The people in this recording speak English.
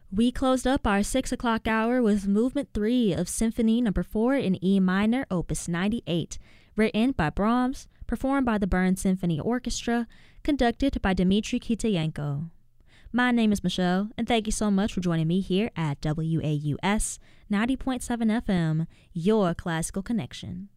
We closed up our 6 o'clock hour with Movement 3 of Symphony No. 4 in E minor, Opus 98, written by Brahms, performed by the Bern Symphony Orchestra, conducted by Dmitry Kitayenko. My name is Michelle, and thank you so much for joining me here at WAUS 90.7 FM, your classical connection.